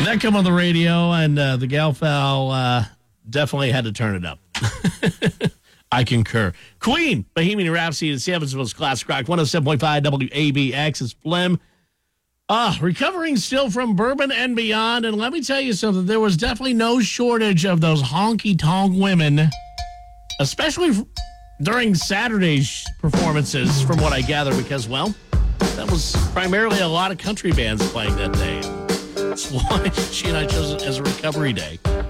That come on the radio, and the Galfowl definitely had to turn it up. I concur. Queen, Bohemian Rhapsody, and Evansville's Classic Rock, 107.5 WABX is Flem. Recovering still from bourbon and beyond, and let me tell you something, there was definitely no shortage of those honky-tonk women, especially during Saturday's performances, from what I gather, because, well, that was primarily a lot of country bands playing that day. That's why she and I chose it as a recovery day.